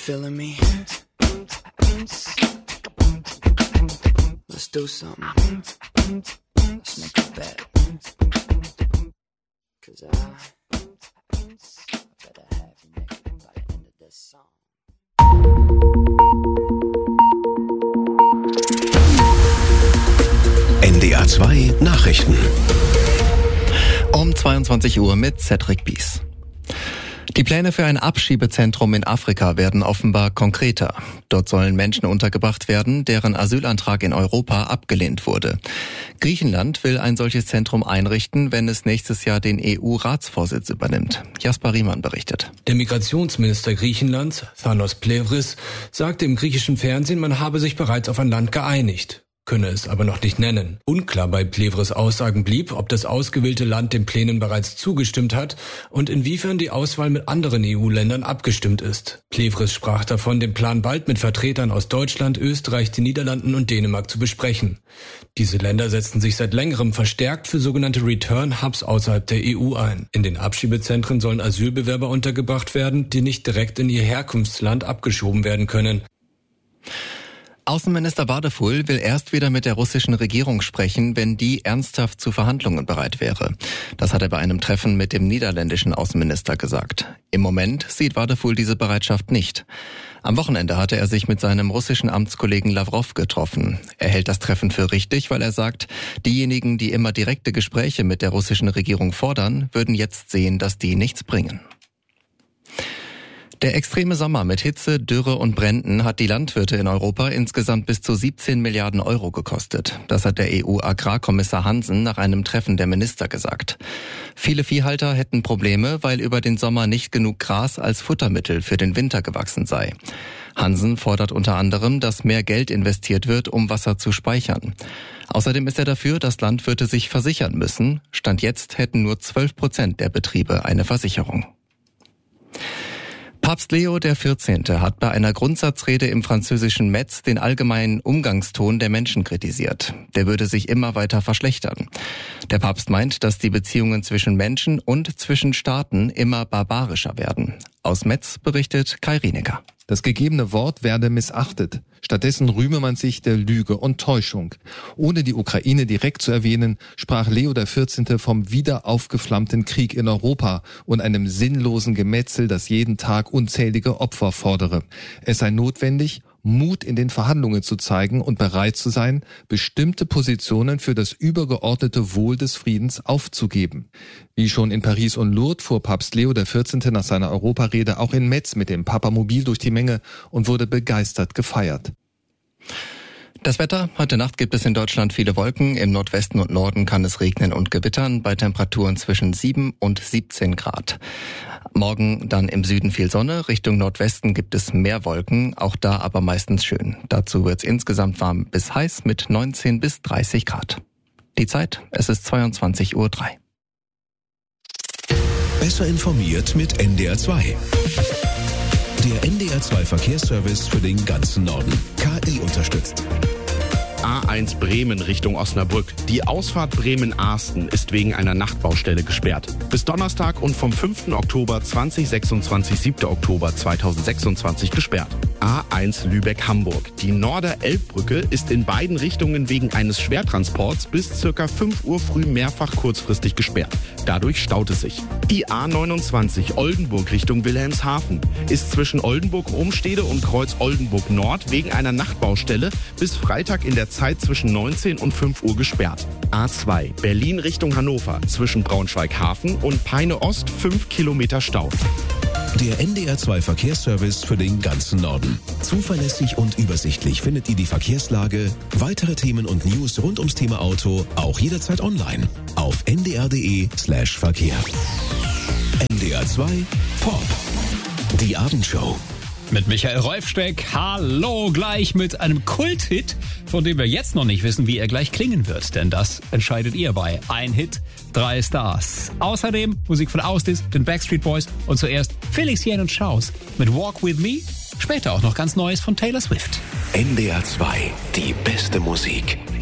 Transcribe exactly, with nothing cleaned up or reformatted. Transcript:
feeling me? Let's do something. Let's make a bet. Cause I, I better have you naked by the end of this song. N D R zwei Nachrichten. Um zweiundzwanzig Uhr mit Cedric Bies. Die Pläne für ein Abschiebezentrum in Afrika werden offenbar konkreter. Dort sollen Menschen untergebracht werden, deren Asylantrag in Europa abgelehnt wurde. Griechenland will ein solches Zentrum einrichten, wenn es nächstes Jahr den E U-Ratsvorsitz übernimmt. Jasper Riemann berichtet. Der Migrationsminister Griechenlands, Thanos Plevris, sagte im griechischen Fernsehen, man habe sich bereits auf ein Land geeinigt, könne es aber noch nicht nennen. Unklar bei Plevris Aussagen blieb, ob das ausgewählte Land den Plänen bereits zugestimmt hat und inwiefern die Auswahl mit anderen E U-Ländern abgestimmt ist. Plevris sprach davon, den Plan bald mit Vertretern aus Deutschland, Österreich, den Niederlanden und Dänemark zu besprechen. Diese Länder setzen sich seit längerem verstärkt für sogenannte Return-Hubs außerhalb der E U ein. In den Abschiebezentren sollen Asylbewerber untergebracht werden, die nicht direkt in ihr Herkunftsland abgeschoben werden können. Außenminister Wadefull will erst wieder mit der russischen Regierung sprechen, wenn die ernsthaft zu Verhandlungen bereit wäre. Das hat er bei einem Treffen mit dem niederländischen Außenminister gesagt. Im Moment sieht Wadefull diese Bereitschaft nicht. Am Wochenende hatte er sich mit seinem russischen Amtskollegen Lawrow getroffen. Er hält das Treffen für richtig, weil er sagt, diejenigen, die immer direkte Gespräche mit der russischen Regierung fordern, würden jetzt sehen, dass die nichts bringen. Der extreme Sommer mit Hitze, Dürre und Bränden hat die Landwirte in Europa insgesamt bis zu siebzehn Milliarden Euro gekostet. Das hat der E U-Agrarkommissar Hansen nach einem Treffen der Minister gesagt. Viele Viehhalter hätten Probleme, weil über den Sommer nicht genug Gras als Futtermittel für den Winter gewachsen sei. Hansen fordert unter anderem, dass mehr Geld investiert wird, um Wasser zu speichern. Außerdem ist er dafür, dass Landwirte sich versichern müssen. Stand jetzt hätten nur zwölf Prozent der Betriebe eine Versicherung. Papst Leo der vierzehnte hat bei einer Grundsatzrede im französischen Metz den allgemeinen Umgangston der Menschen kritisiert. Der würde sich immer weiter verschlechtern. Der Papst meint, dass die Beziehungen zwischen Menschen und zwischen Staaten immer barbarischer werden. Aus Metz berichtet Kai Rienecker. Das gegebene Wort werde missachtet. Stattdessen rühme man sich der Lüge und Täuschung. Ohne die Ukraine direkt zu erwähnen, sprach Leo der vierzehnte vom wieder aufgeflammten Krieg in Europa und einem sinnlosen Gemetzel, das jeden Tag unzählige Opfer fordere. Es sei notwendig, Mut in den Verhandlungen zu zeigen und bereit zu sein, bestimmte Positionen für das übergeordnete Wohl des Friedens aufzugeben. Wie schon in Paris und Lourdes fuhr Papst Leo der vierzehnte nach seiner Europarede auch in Metz mit dem Papamobil durch die Menge und wurde begeistert gefeiert. Das Wetter. Heute Nacht gibt es in Deutschland viele Wolken. Im Nordwesten und Norden kann es regnen und gewittern bei Temperaturen zwischen sieben und siebzehn Grad. Morgen dann im Süden viel Sonne. Richtung Nordwesten gibt es mehr Wolken, auch da aber meistens schön. Dazu wird es insgesamt warm bis heiß mit neunzehn bis dreißig Grad. Die Zeit, es ist zweiundzwanzig Uhr drei. Besser informiert mit N D R zwei. Der N D R zwei Verkehrsservice für den ganzen Norden. K I unterstützt. A eins Bremen Richtung Osnabrück. Die Ausfahrt Bremen-Arsten ist wegen einer Nachtbaustelle gesperrt. Bis Donnerstag und vom fünften Oktober zweitausendsechsundzwanzig, siebten Oktober zweitausendsechsundzwanzig gesperrt. A eins Lübeck-Hamburg. Die Norder-Elbbrücke ist in beiden Richtungen wegen eines Schwertransports bis circa fünf Uhr früh mehrfach kurzfristig gesperrt. Dadurch staut es sich. Die A neunundzwanzig Oldenburg Richtung Wilhelmshaven ist zwischen Oldenburg-Umstede und Kreuz Oldenburg Nord wegen einer Nachtbaustelle bis Freitag in der Zeit zwischen neunzehn und fünf Uhr gesperrt. A zwei Berlin Richtung Hannover zwischen Braunschweig-Hafen und Peine Ost fünf Kilometer Stau. Der N D R zwei Verkehrsservice für den ganzen Norden. Zuverlässig und übersichtlich findet ihr die Verkehrslage, weitere Themen und News rund ums Thema Auto auch jederzeit online auf n d r punkt d e slash verkehr. N D R zwei Pop. Die Abendshow. Mit Michael Rolfsteck. Hallo, gleich mit einem Kulthit, von dem wir jetzt noch nicht wissen, wie er gleich klingen wird. Denn das entscheidet ihr bei Ein Hit, drei Stars. Außerdem Musik von Austis, den Backstreet Boys und zuerst Felix Jähn und Schaus mit Walk With Me. Später auch noch ganz Neues von Taylor Swift. N D R zwei, die beste Musik.